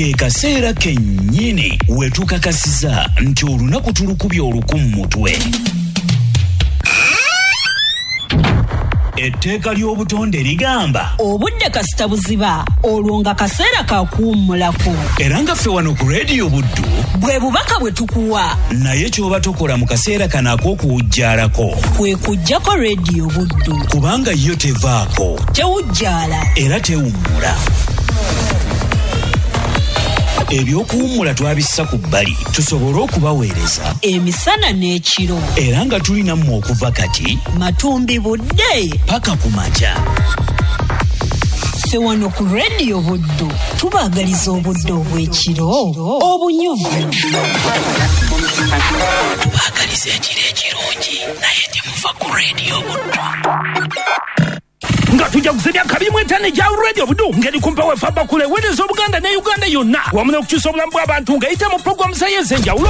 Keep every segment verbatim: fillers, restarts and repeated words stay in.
ke kaseera kennyini wetukakasiza nti olunaku tulukubya olukumu mutwe. Etteeka ly'obutonde ligamba obudde kasita buziba olwo nga kaseera kakuwummulako. Era nga ffe wano ku Radio Buddu bwe bubaka bwe tukuwa naye ky'oba tokola mu kaseera kano ak'okuwujjaalako kwe kuggyako Radio Buddu kubanga yo tevaako tewujjaala era tewummula. Ebyokuwummula twabissa ku bbali tusobole okubaweereza emisana n'ekiro era nga tulina mmwe okuva kati matumbi budde paka ku makya. Ffe wano ku Radio Buddu tubaagaliza obudde obw'ekiro obunyuvu. Tubaagaliza ekiro ekirungi naye temuva ku Radio Buddu. Nga tujja kusebya kabiri mu etaano gya Radio Buddu ngeri kumpa wefa bakule wedezo Buganda ne Uganda yonna wamune okukyusa obulamu bw'abantu ng'eyita mu programu za y'ez'enjawulo.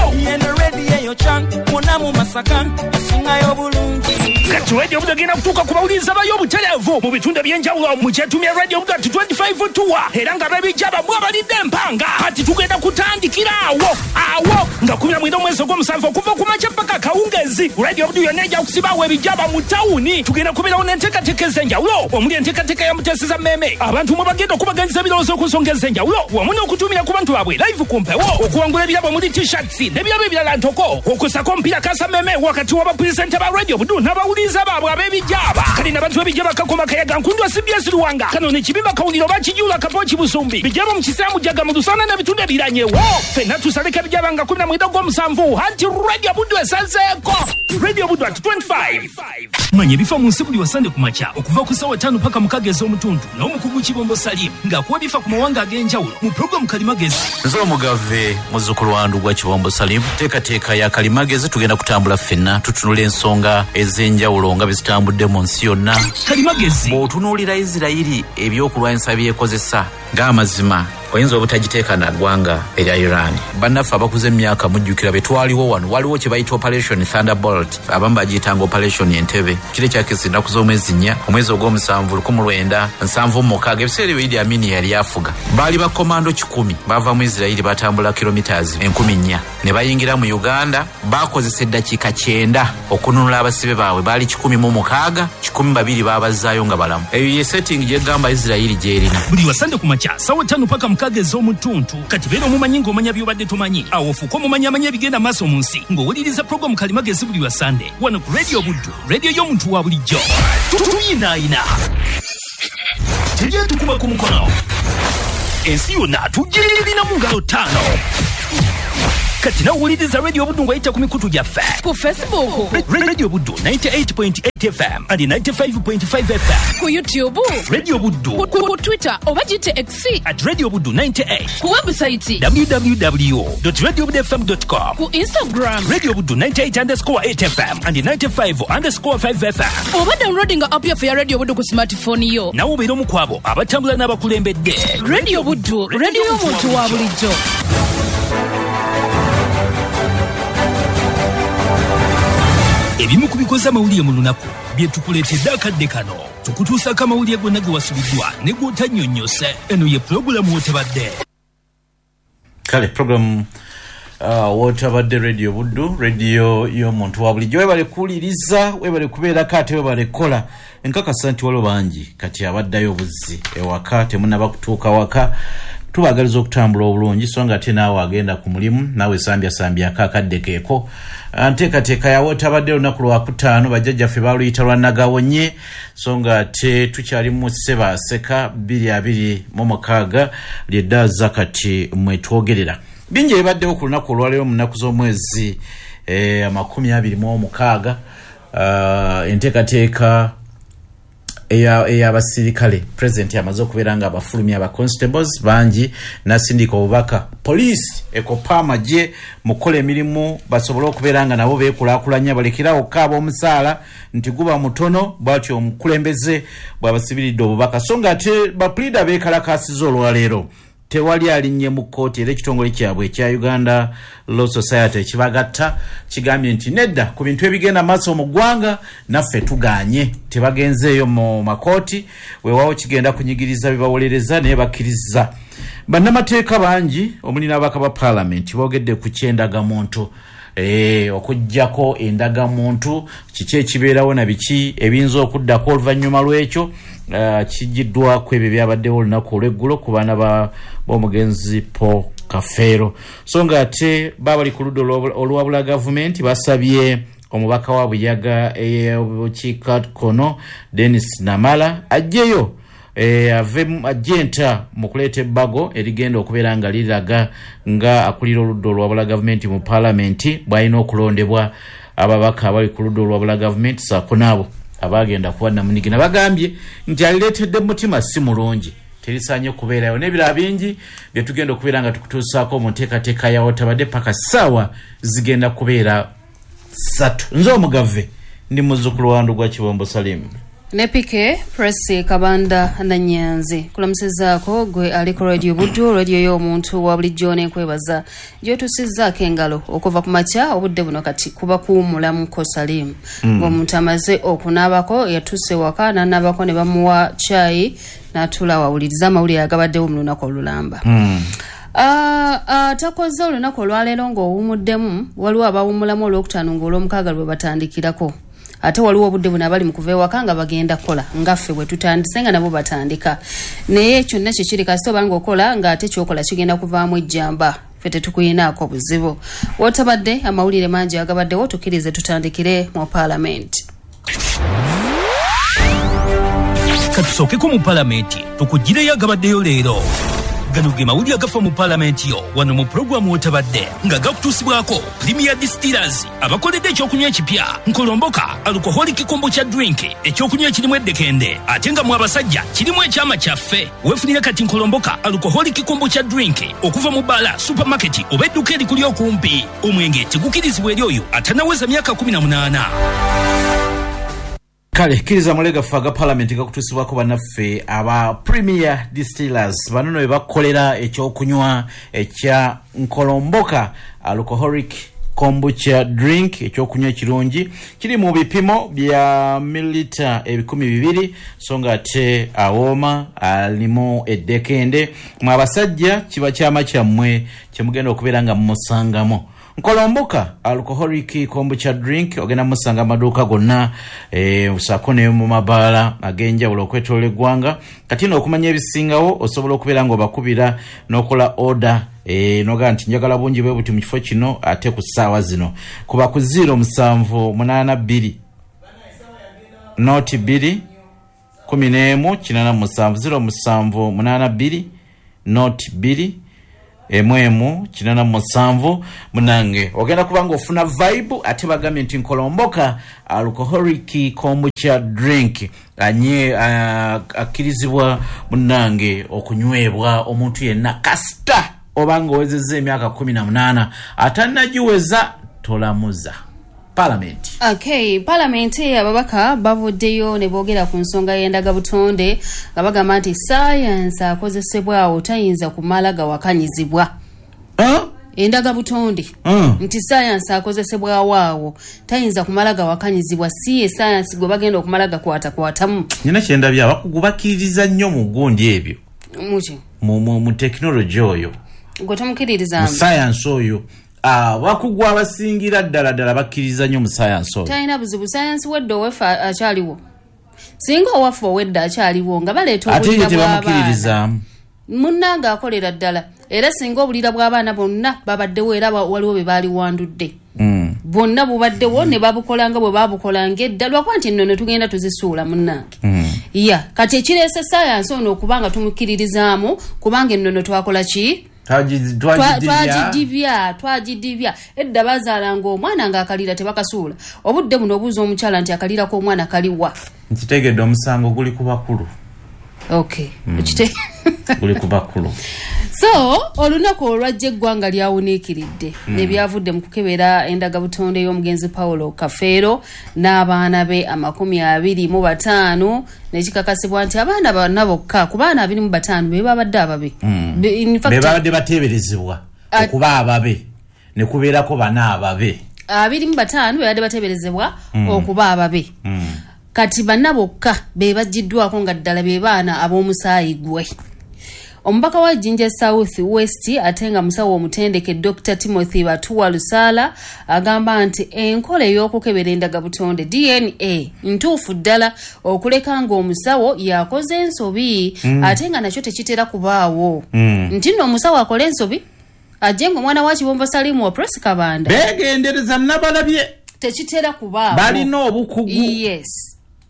Kati Radio Buddu agenda kutuuka ku bawuliriza bayo obutereevu mu bitundu eby'enjawulo mu kyetumya Radio Buddu ati twenty-five tuwa era nga babijjaba mwabalidde empanga kati tugenda kutandikira awo awo nga kumi na mwenda omwezi ogw'omusanvu okuva ku makya paka kawungezi. Radio Buddu yonna ejja kusibaawo ebijjaba mu tawuni. Tugenda kubeerawo n'enteekateeka ez'enjawulo omuli enteekateeka ya Mutesa Meme abantu mwe bagenda okubaganyiza ebirowoozo ku nsonga ez'enjawulo wamu n'okutumira ku bantu baabwe live ku mpewo okuwangula ebirabo muri t-shirts n'ebirabo ebirala ntoko okusako omupiira kasa Meme wakati w'abapulisenta ba Radio Buddu n'abawuliriza baabwe ab'ebijjaba kali n'abantu b'ebijjaba kakoma kayaga nkundwa C B S Luwanga kano ne kibimba kawuliro bakijula kapochi Busumbi bijjaba mu kisaamu jaga mu Lusana n'ebitundu ebiranyewo ffenna tusaleka ebijjaba nga kumi na mwenda ogw'omusanvu anti Radio Buddu esazeeko. Radio Buddu at twenty-five manya ebifa mu nsi buli wasande ku makya okuva ku ssaawa ttaano paka mukagezi omutundu n'omukugu Kibombo Salim ng'akuwa ebifa ku mawanga ag'enjawulo mu programu Kalimagezi. Nze omugave muzzukulu wandu gwa Kibombo Salim teekateeka ya Kalimagezi tugenda kutambula ffenna tutunula ensonga ez'enjawulo nga bizitambudde mu nsi yonna. Kalimagezi bw'otunuulira Isirayiri ebyokulwanyisa byekozesa ng'amazima oyinza obutagiteeka na ggwanga erya Iran. Bannaffe abakuze emyaka mujjukira be twaliwo wano waliwo kye bayita Operation Thunderbolt abamu bagiyitanga Operation Entebbe kiri kyakisi ennaku z'omwezi nnya omwezi ogw'omusanvu lukumi lwenda nsanvu mukaaga ebiseera ebyo Idi Amin yali afuga baali bakomando kikumi bava mu Isirayiri batambula kilometers enkumi nnya ne bayingira mu Uganda bakozesa eddakiika kyenda okununula abasibe baabwe baali kikumi mu mukaaga kikumi babiri baabazaayo nga balamu. Eyo ye setting gyegamba Isirayiri gyerina buli wasande ku makya ssaawa ttaano paka mukagezi omutuntu kati beera omumanyi ng'omanya byobadde tomanyi awo ofuuka omumanyi amanya ebigenda maaso mu nsi ng'owuliriza programu Kalimagezi buli wasande wano ku Radio Buddu radio y'omuntu wa bulijjo. Tuyinaayina tejja tukuba ku mukono ensi yonna tugirina mu ngalo ttaano. Kati nawuliriza Radio Buddu ng'ayita ku mikutu gyaffe ku Facebook Radio Buddu ninety-eight point eight F M and ninety-five point five F M ku YouTube Radio Buddu ku, ku Twitter oba gite X at Radio Buddu ninety-eight ku website w w w dot radio buddu f m dot com ku Instagram Radio Buddu ninety-eight underscore eight F M and ninety-five underscore five F M oba downloading app ya ya Radio Buddu ku smartphone yo nawo beera omu kwabo abatambula n'abakulembedde. Radio Buddu radio y'omuntu wa bulijjo. Ebimu ku bikoze amawulire mu lunaku bye tukuleetedde akadde kano tukutuusako amawulire gonna ge wasubiddwa ne gw'otannyonnyose. Eno ye pulogulamu w'otabadde. Kale pulogulamu uh, w'otabadde Radio Buddu radio y'omuntu wa bulijjo. Webale kuwuliriza webale kubeerako ate webale kukola enkakasa nti waliwo bangi kati abaddayo obuzzi ewaka temunaba kutuuka waka tubagaliza okutambula obulungi so nga ate naawe agenda ku mulimu naawe sambya sambyako akadde keeko. Nteekateeka yawo otabadde olunaku lwakutaano bajjajjaffe baaluyita lwa nagawonye so nga ate tukyali mu Ssebaaseka bbiri abiri mu mukaaga ly'eddaaza kati mwetwogerera. Bingi ebibaddewo ku lunaku olwaleero mu nnaku z'omwezi eh, amakumi abiri mu omukaaga. Uh, enteekateeka ey'abasirikale president yamaze okubeera nga abafulumya aba constables bangi nasindika obubaka police ekopa amagye mukola emirimu basobole okubeera nga nabo beekulaakulanya balekerawo kaaba omusaala nti guba mutono bwatyo omukulembeze bw'abasibiridde obubaka so nga ate bapuliida beekalakaasiza olwaleero tewali alinnye mu kkooti era ekitongole kyabwe ekya Uganda Law Society ekibagatta kigambye nti nedda ku bintu ebigenda maaso mu ggwanga naffe tuganye tebagenzeeyo mu makooti weewaawo kigenda kunyigiriza bibawolereza naye bakkiriza bannamateeka bangi omuli n'ababaka ba parliament boogedde ku kyendagamuntu eh okujjako endagamuntu kiki ekibeerawo na biki ebinza okuddako oluvannyuma lw'ekyo uh, kijiddwa ku ebyo byabaddewo olunaku olw'eggulo ku baana ba b'omugenzi Paul Kafeero so nga ate babali ku ludda olwabula gavumenti basabye omubaka wa Buyaga ey'obukiikakkono Dennis Namala ajjeyo e ave agenta mu kuleeta ebbago erigenda okubeera nga liraga nga akulira oludda olwabula gavumenti mu parliament bwalina okulondebwa ababaka abali ku ludda olwabula gavumenti saako naabo abagenda kuba namunigina bagambye nti alireetedde mutima si mulungi terisanye okubeerayo n'ebirala bingi bye tugenda okubeera nga tukutuusaako mu nteekateeka yawo tabadde paka ssaawa zigenda kubeera ssatu nze omugave ndi muzzukulu wandu gwa Kibombo Salimu Nepike Presi Kabanda na Nyanzi kulamusizaako gwe ali ku radio Buddu radio y'omuntu wa bulijjo n'ekwebaza gy'otusizaako engalo okuva ku makya obudde buno kati kuba kuwummulamu ko Salimu ng'omuntu amaze okunaabako yatuuse waka n'anaabako ne bamuwa caayi n'atuula wawuliriza amawulire agabaddewo mu lunaku olulamba takoze olunaku olwaleero ng'owumuddemu waliwo abawummulamu olwokutaano ng'olwomukaaga lwe batandikirako ate waliwo obudde buno abali mu kuva ewaka nga bagenda kola ngaffe bwe tutandise nga nabo batandika naye kyonna kikiri kasita oba ng'okola ng'ate kyokola kigenda kuvaamu ejjamba ffe tetukuyinaako buzibu wootabadde amawulire mangi agabaddewo tukkirize tutandikire mu paalamenti katusookeko mu paalamenti tukugireyo agabaddeyo leero gano ge mawulire agafa mu paalamenti yo wano mu pulogulaamu wootabadde nga gakutuusibwako Premier Distillers abakoledde ekyokunywa ekipya nkolomboka alcoholic kombucha drink ekyokunywa ekirimu eddekende ate nga mu abasajja kirimu ekyama kyaffe weefunire kati nkolomboka alcoholic kombucha drink okuva mu bbaala supermarket oba edduka erikuli okumpi omwenge tegukirizibwa eri oyo atanaweza myaka kumi na munaana kale kiriza mulega faga parliament gakutusibwako banaffe aba Premier Distillers banono bebakolera ekyokunywa ekya nkolomboka alcoholic kombucha drink ekyokunywa ekirungi kiri mu bipimo bya mililita ebikumi bibiri so nga ate awooma alimu eddekende mu abasajja kiba kyama kyammwe kyemugenda okubeera nga mumusangamo nkolomboka alcoholic kombucha drink ogenda musanga amaduuka gonna eh usako ne mu mabaala agenjawulo okwetoola eggwanga kati no okumanya ebisingawo osobola okubeera nga obakubira n'okola order eh noga nti njagala bungi bwe buti mu kifo kino ate ku ssaawa zino kuba ku zero musanvu munaana bbiri noti bbiri kumi n'emu kinaana musanvu zero musanvu munaana bbiri noti bbiri emwemu kinana musanvu munange ogenda kubanga ofuna vibe ate bagambye nti nkolomboka alcoholic kombucha drink anye akirizibwa munange okunywebwa omuntu yenna kasita obanga owezezza emyaka kumi na munaana atanagiweza tolamuza Parliament. Okay, Parliament ababaka bavuddeyo ne boogera ku nsonga y'endaga butonde nga bagamba nti science akozesebwawo tayinza kumala gawakanyizibwa. Huh? Endaga butonde Mm. nti science akozesebwawo awo tayinza kumala gawakanyizibwa si science gwe bagenda okumala gakwata kwatamu. Nina kyenda bya bakugubakiriza nnyo mu gundi ebyo. Muki? Mu mu, mu technology oyo. Gwe tamukiririza. Science oyo. Ah, wakugwa abasingira ddala ddala bakkiriza nnyo mu science oyo. Tayina buzibu science weddo wefa akyaliwo. Singa owafa wedda akyaliwo nga baleeta obulira bw'abaana. Munnanga akolera ddala era singa obulira bw'abaana bonna babaddewo era waliwo be baali wandudde. Mm. Bonna bubaddewo ne babukolanga bwe babukolanga edda lwakuba nti nno ne tugenda tuzisuula munnange. Mm. Ya kati ekireese science ono okubanga tumukkiririzaamu kubanga ennono twakola ki? twagidibya twagidibya edda bazaalanga omwana ng'akalira tebakasuula obudde buno obuuza omukyala nti akalirako omwana kaliwa nkitegedde omusango guli ku bakulu. Okay. Mm. guli ku bakulu. So olunaku olwajja eggwanga lyawuniikiridde mm. nebyavudde mu kukebera endaga butonde y'omugenzi Paulo Kafeero n'abaana be amakumi abiri mu bataano nekikakasibwa nti abaana bonna bokka ku baana abiri mu bataano be babadde ababe. Mm. Be babadde bateeberezebwa okuba ababe ne kubeerako bana ababe. Abiri mu bataano be babadde bateeberezebwa mm. okuba ababe. Mm. Kati banna bokka be bajiddwako nga ddala be baana ab'omusaayi gwe. Omubaka wa Jinja South West atenga musawo omutendeke Doctor Timothy Batuwa Lusala agamba nti enkola ey'okukebera endagabutonde D N A ntuufu ddala okuleka ng'omusawo yakoze ensobi mm. ate nga nakyo tekitera kubaawo mm. nti nno omusawo akola ensobi ajenga omwana wa Kibombo Salimu wa Press Kabanda begendereza nabalabye tekitera kubaawo balina obukugu yes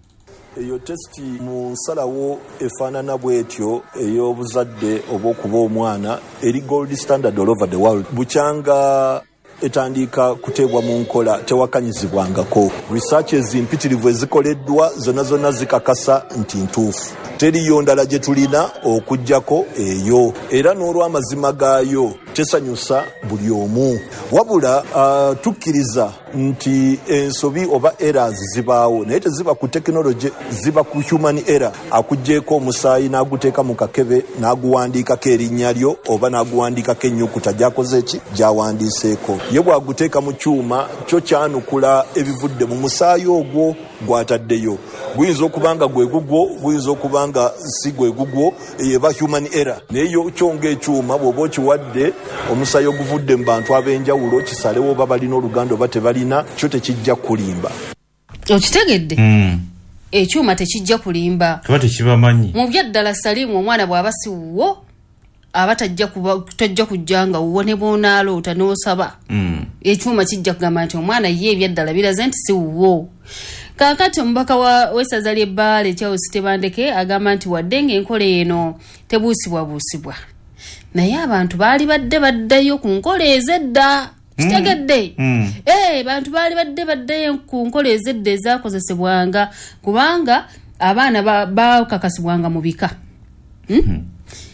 eyo testi mu nsalawo efaanana bwetyo ey'obuzadde obw'okuba omwana eri gold standard all over the world bukyanga etandika kuteebwa mu nkola tewakanyizibwangako researches mpitirivu ezikoleddwa zonna zonna zikakasa nti ntuufu teriyo ndala gye tulina okuggyako eyo era n'olw'amazima gaayo tesanyusa buli omu wabula uh, tukkiriza nti ensobi oba errors zibaawo naye teziba ku technology ziba ku human error akugjeeko omusaayi n'aguteeka mu kakebe n'aguwandiikako erinnya lyo oba n'aguwandiikako ennyukuta gy'akoze eki gy'awandiiseeko ye bw'aguteeka mu kyuma kyo kyanukula ebivudde mu musaayi ogwo gw'ataddeyo guyinza okuba nga gwe gugwo guyinza okuba nga si gwe gugwo eba human error naye yo kyo ng'ekyuma bw'oba okiwadde omusaayi oguvudde mu bantu ab'enjawulo kisalewo oba balina oluganda oba tebalina kyo tekijja kulimba okitegedde mm. ekyuma tekijja kulimba kuba tekibamanyi mu byaddala Salimu omwana bw'aba si wuwo aba tajja tajja kujja nga wuwo ne bw'onaaloota n'osaba mm. ekyuma kijja kugamba nti omwana ye ebyaddala biraze nti si wuwo kaakati omubaka wa wessaza ly'ebbaale Charles Tebandeke agamba nti wadde ng'enkola eno tebuusibwabuusibwa naye abantu baali badde baddayo ku nkola ez'edda kitegedde mm. eh bantu baali badde baddayo ku nkola ez'edda ezaakozesebwanga kubanga abaana bakakasibwanga mu bika hmm? mm.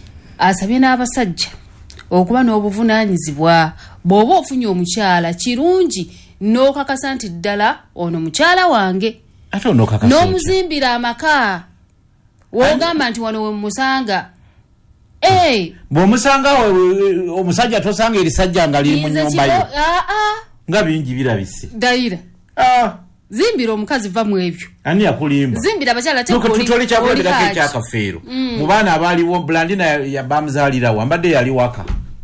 asabye n'abasajja okuba n'obuvunaanyizibwa bw'oba ofunye omukyala kirungi n'okakasa nti ddala ono mukyala wange ate onokakasa n'omuzimbira amaka wogamba nti wano we musanga eh bw'omusanga omusajja tosanga erisajja nga liri mu nnyumba yo nga bingi birabise dayira ah zimbira omukazi va mu ebyo ani yakulimba zimbira abakyala tekutoli kyabulabirako ekyakafeero mu baana abaaliwo Blandina yabamuzaalirawo ambadde yali waka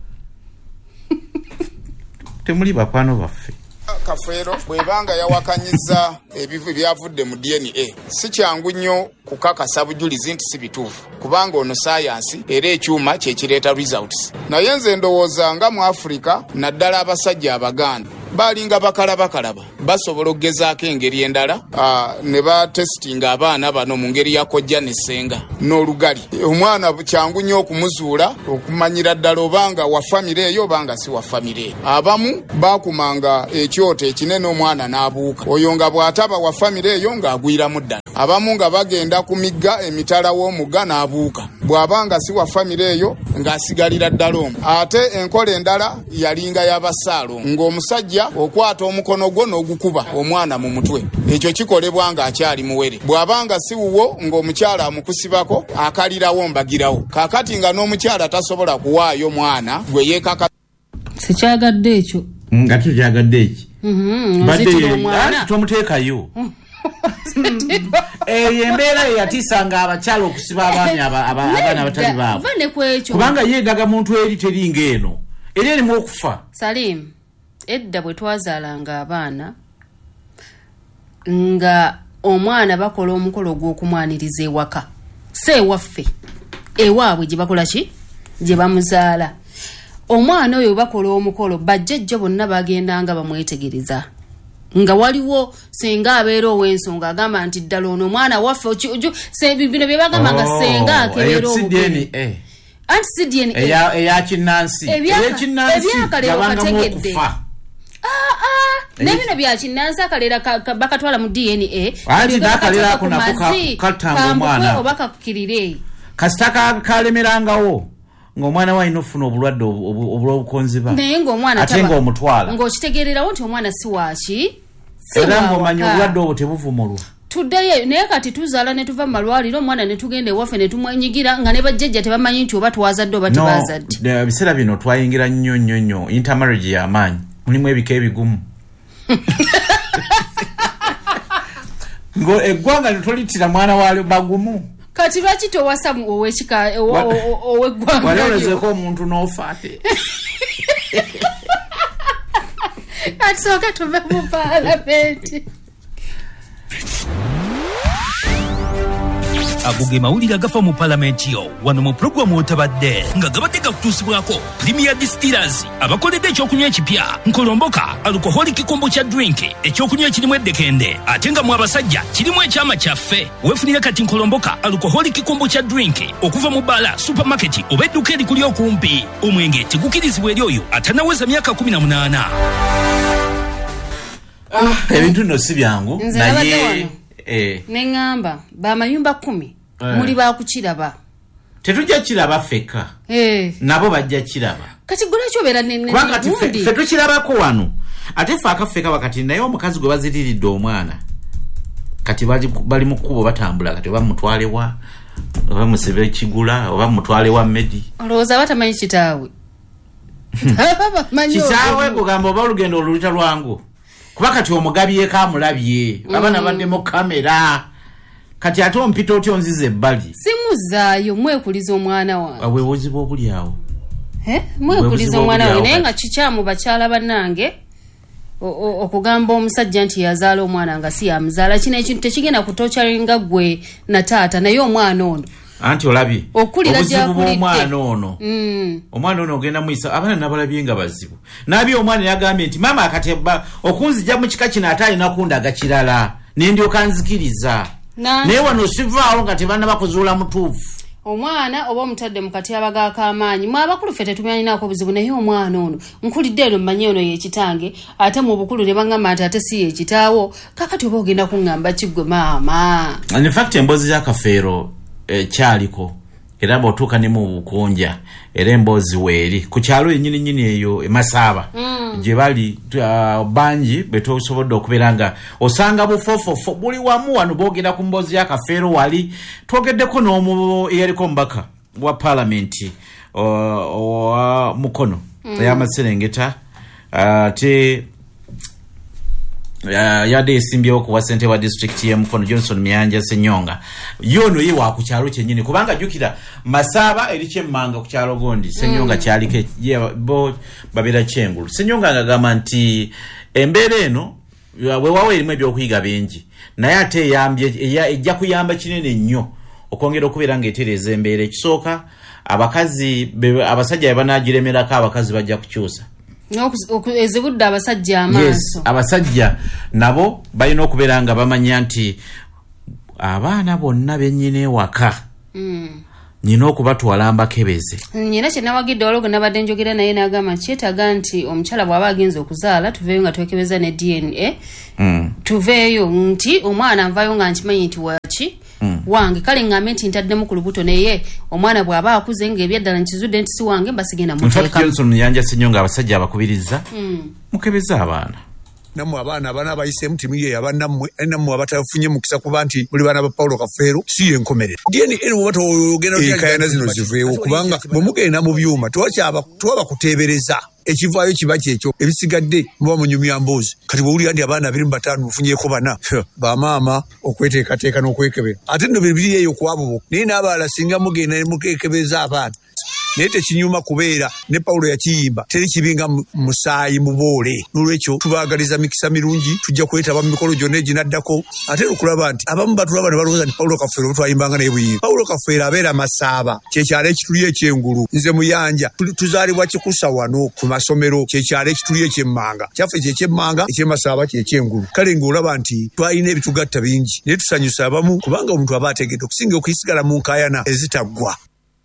temuli bakwano baffe kafeero bwebanga yawakanyiza ebivu byavudde mu D N A si kyangu nnyo kukakasa bujulizi nti si bituufu kubanga ono sayansi era ekyuma kyekireeta results naye nze ndowooza nga mu Afrika naddala abasajja abaganda balinga bakalaba kalaba basobola okugezaako engeri endala ne batestinga abaana bano mu ngeri ya kojja n'essenga n'olugali omwana kyangu nnyo okumuzuula okumanyira ddala obanga wa famire eyo obanga si wa famire eyo abamu bakumanga ekyoto ekinene omwana n'abuuka oyo nga bw'ataba wa famire eyo ng'agwiramu ddala abamu nga bagenda ku migga emitala w'omugga n'abuuka bw'abanga si wa famire eyo ng'asigalira ddala omu ate enkola endala yalinga y'abasaalo ng'omusajja okwata omukono gwo n'ogukuba omwana mu mutwe ekyo kikolebwa ng'akyali muwere bw'abanga si wuwo ng'omukyala amukusibako akalirawo mbagirawo kaakati nga n'omukyala tasobola kuwaayo mwana gwe yeekaka sikyagadde ekyo nga tukyagadde eki badde tomuteekayo eyo embeera yeyatiisanga abakyala okusiba abaami abaana abatali baabo kubanga yeegaga muntu eri teringa eno eri erimu okufa Salim edda bwe twazaalanga abaana nga omwana bakola omukolo gw'okumwaniriza ewaka si ewaffe ewaabwe gye bakola ki gye bamuzaala omwana oyo bakola omukolo bajjajja bonna bagendanga bamwetegereza nga waliwo senga abeera ow'ensonga agamba nti ddala ono omwana waffe bino bye bagamba nga senga akebeera obugeni anti si D N A eya kinnansi ebyakalero kategedde nebino bya kinnansi akalera bakatwala mu D N A oba kakukirire kasita kalemerangawo ng'omwana walina ofuna obulwadde obulw'obukonziba naye ng'omwana ate ng'omutwala ng'okitegeererawo nti omwana si waaki era ng'omanya obulwadde obwo tebuvumulwa tuddeyo naye kati tuzaala ne tuva mu malwaliro omwana ne tugenda ewaffe ne tumwenyigira nga ne bajjajja tebamanyi nti oba twazadde oba tebazadde no ebiseera bino twayingira nnyo nnyo nnyo intermarriage y'amaanyi mulimu ebika ebigumu ngo eggwanga ne tolitira mwana waalyo bagumu kati lwaki towasa owekika oweggwanga walolezeko omuntu n'ofaate atisooka tuve mu paalamenti. ago ge mawulire agafa mu palamenti yo wano mu pulogulamu otabadde nga gabadde gakutuusibwako Premier Distillers abakoledde ekyokunywa ekipya nkolomboka alcoholic kombucha drink ekyokunywa ekirimu eddekende ate nga mu abasajja kirimu ekyama kyaffe weefunire kati nkolomboka alcoholic kombucha drink okuva mu bala supermarket oba edduka erikuli okumpi. omwenge tegukirizibwa eri oyo atanaweza myaka kumi na munaana. ebintu nno si byangu naye Eh. Nengamba bamayumba kumi eh. Muli bakukiraba tetujja kiraba feka eh. Nabo bajja kiraba kati gula kyobera nene wakati fe tukirabako wano ate fa akafeka wakati naye omukazi gwe baziriridde omwana kati bali bali mu kkubo batambula kati bamutwale wa oba musibe kigula oba mutwale wa medi olowooza batamanyi kitaawe kitaawe kugamba oba olugendo olulita lwangu kuba kati omugabye kamulabye abana mm. badde mu kamera kati ate ompita otyo nzize ebbali simuzaayo mwekuliza omwana wange awewoziba obuli awo eh mwekuliza omwana wange naye nga kikyamu bakyala bannange okugamba omusajja nti yazaala omwana nga si yamuzaala kino ekintu tekigenda kutocharinga gwe na taata naye omwana ono anti olabye okulira gyakulidde omwana ono mm. omwana ono ogenda muyisa abana nabalabye nga bazibu nabi omwana yagambye nti mama akateba okunzija mu kika kino ate alina kundaga kirala nendyoka nzikiriza naye wano sivaawo nga tebana bakuzuula mutuufu omwana oba omutadde mu katyabaga ak'amaanyi mwe abakulu ffe tetumyaninaako obuzibu naye omwana ono nkulidde eno mmanyi ono yekitange ate mu bukulu ne bangamba nti ate si yekitaawo kakati oba ogenda kuŋŋamba kiggwe maama. In fact emboozi y'akafeero E, kyaliko era bwotuuka ne mu bukonja era emboozi weeri ku kyalo ennyini nnyini eyo emasaaba mm. gye bali uh, bangi betosobodde okubeera nga osanga bufofofo buli wamu wano boogera ku mboozi y'akafeero wali twogeddeko n'omu eyaliko omubaka wa paalamenti owa uh, mukono mm. ey'amaserengeta ate uh, Uh, yade esimbyewo kuwa ssente wa district ye Mukono Johnson Myanja Senyonga yono ye wa ku kyalo kyennyini kubanga jukira Masaba eri kyemmanga ku kyalo gondi Senyonga mm. kyalike ye bo babira kyengulu Senyonga ngagamba nti embeera eno we wawe erimu ebyokuyiga bingi naye ate yambye ejja kuyamba kinene nnyo okwongera okubeera ng'etereeza embeera ekisooka abakazi abasajja banagiremerako abakazi bajja kukyusa ezibudde abasajja amaaso. Yes, abasajja nabo balina okubeera nga bamanya nti abaana bonna bennyine waka mm. nyina okubatwala mbakebeze. Nyina kyenawagidde ologo nabadde njogera naye n'agamba kyetaaga nti omukyala bw'aba agenza okuzaala tuveeyo nga twekebeza ne D N A mm. tuveeyo nti omwana nvayo nga nkimanyi nti waki mm. wange kale ngambe nti ntaddemu ku lubuto naye omwana bw'aba akuze ng'ebyaddala nkizudde nti si wange mbasigenda muteeka. Johnson Myanja Senyonga abasajja abakubiriza mm. mukebeza abaana namwe abaana abana abayisemu timiye yabanamwe namwe abatafunye mukisa kuba nti buli bana ba Paulo Kafeero si enkomerere D N A eno bato ogenda okuyana zino ziveewo kubanga bwemugenda mu byuma twakyaba twaba kutebereza ekivaayo kiba kyekyo ebisigadde muba munyumya mboozi kati bwuli andi abaana abiri mu bataano mufunyeko bana bamaama okweteekateeka n'okwekebera ate nno bibiri eyo kwabo naye n'abalala singa mugenda ne mukekebeza abaana naye tekinyuma kubeera ne Paulo yakiyimba teri kibinga musaayi muboole n'olwekyo tubaagaliza mikisa mirungi tujja kwetaba mu mikolo gyonna eginaddako ate okulaba nti abamu batulaba ne balowooza nti Paulo Kafeero twayimbanga naye buyimba Paulo Kafeero abeera Masaaba kyekyalo ekituli ekyengulu nze Muyanja tuzaalibwa kikusa wano ku masomero kyekyalo ekituli ekyemmanga kyaffe kyekyemmanga ekyemasaaba kyekyengulu kale ng'olaba nti twalina ebitugatta bingi naye tusanyusa abamu kubanga omuntu aba ategedde okusinga okuyisigala mu nkaayana ezitaggwa.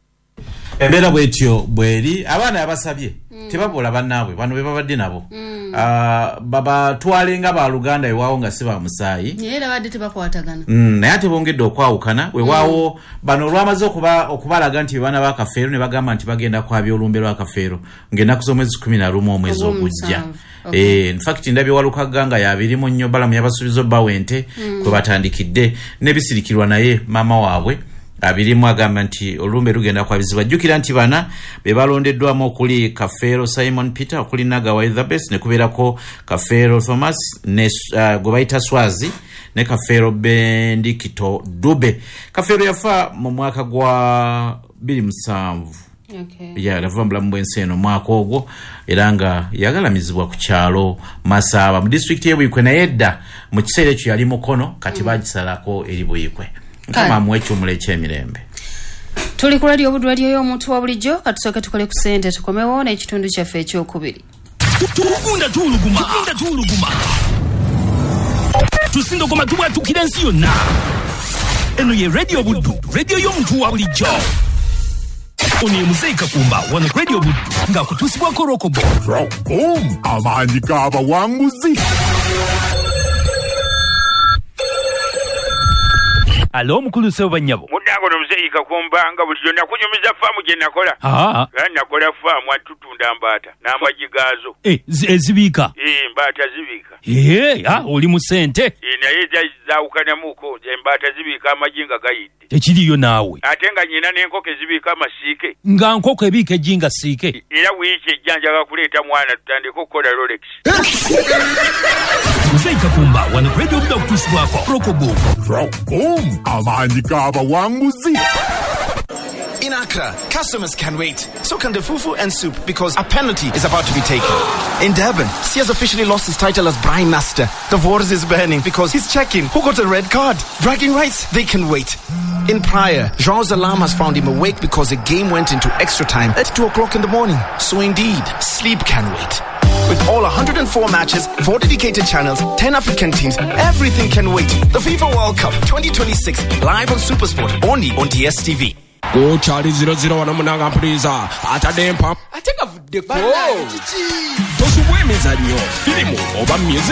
Embeera bwetyo bweri abaana abasabye mm. tebabola bannaabwe bano be babadde nabo mm. uh, baba twalenga ba Luganda ewaawo nga si ba musaayi era badde tebakwatagana mm, naye ate bongedde okwawukana wewaawo mm. bano olwamaze okuba okubalaga nti baana ba Kafeero ne bagamba nti bagenda kwabya olumbe lwa Kafeero ng'ennaku z'omwezi kumi na lumu omwezi ogujja. Okay. Eh, in fact ndabye Walukaganga yabirimu nnyo balamu yabasuubiza Bawente mm. kwe batandikidde nebisirikirwa naye maama waabwe abirimu agamba nti olumbe lugenda kwabizibwa. Jjukira nti bana be balondeddwamu okuli Kafeero Simon Peter okuli Nagawa Elizabeth ne kubeerako Kafeero Thomas ne uh, gwe bayita Swazi ne Kafeero Bendikito Dube. Kafeero yafa mu mwaka gwa bbiri musanvu. Okay. Ya lavambula mbwense eno mwaka ogwo era nga yagalamizibwa ku kyalo Masaba mu district ye Buyikwe na yedda mu kiseera ekyo yali mukono kati bagisalako eri Buyikwe. Kama mwecho muleche emirembe. Tuli ku radio Buddu radio y'omuntu wa bulijjo katusooke tukole ku sente tukomewo n'ekitundu kyaffe ekyokubiri. Tukunda tuluguma, tukunda tuluguma. Tusindo koma tuwa tukira nsi yonna. Eno ye radio Buddu, radio y'omuntu wa bulijjo. Oni Mzee Kakumba wana radio Buddu nga kutusibwa ko Rokobo. Boom! Amaanyi g'abawanguzi. Alo mukulu sebo banyabo. Mudango no Mzee Kakumba nga bulijjo nakunyumiza faamu gye nakola. Ah. Nga nakola faamu atutunda mbaata n'amagi gaazo. Eh ezibika. Eh mbaata zibika. Eh ah oli mu sente. Eh naye zaawukanamuko embaata zibika amagi nga gayidde. Tekiriyo naawe. Ate nga nyina n'enkoko ezibika amasiike. Nga nkoko ebika ejinga siike. Era wiiki ejjanjaga kuleeta mwana tutandika okukola Rolex. Mzee Kakumba wana radio Buddu kutusibwako Rokobo. Boom! Amaanyi g'abawanguzi. In Accra, customers can wait. So can the fufu and soup because a penalty is about to be taken. In Durban, Sears officially lost his title as Brine Master. The Wars is burning because he's checking who got a red card. Bragging rights, they can wait. In Praia, João's alarm has found him awake because the game went into extra time at two o'clock in the morning. So indeed, sleep can wait. With all one hundred four matches, four dedicated channels, ten African teams, everything can wait. The FIFA World Cup twenty twenty-six, live on Supersport, only on D S T V. Go Charlie zero zero one munanga mpuriza atadempa ateka vuddeko tosubwemeza nnyo firimu oba music